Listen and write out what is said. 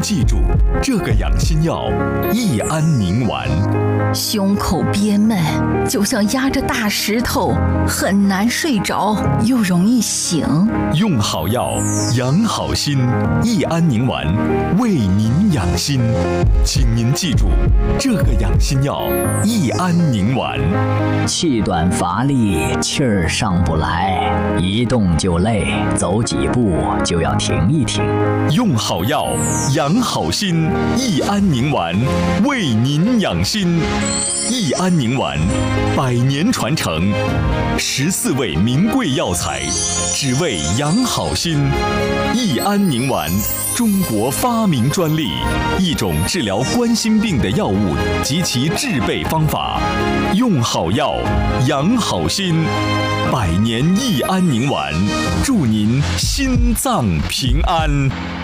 记住这个养心药益安宁丸。 胸口憋闷，就像压着大石头，很难睡着，又容易醒。 用好药，养好心，益安宁丸为您养心。请您记住这个养心药益安宁丸。 气短乏力，气儿上不来，一动就累，走几步就要停一停。 用好药，养好心，益安宁丸为您养心。益安宁丸100年传承，14味名贵药材，只为养好心。益安宁丸，中国发明专利，一种治疗冠心病的药物及其制备方法。用好药，养好心，100年益安宁丸，祝您心脏平安。